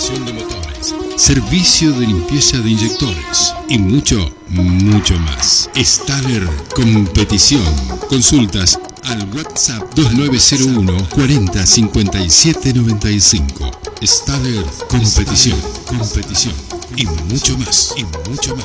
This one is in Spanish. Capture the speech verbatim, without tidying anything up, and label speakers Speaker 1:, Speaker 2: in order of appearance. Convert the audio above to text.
Speaker 1: reparación de motores, servicio de limpieza de inyectores y mucho, mucho más. Staller Competición. Consultas al WhatsApp dos nueve cero uno cuarenta cincuenta y siete noventa y cinco. Staller Competición, competición y mucho más, y mucho más.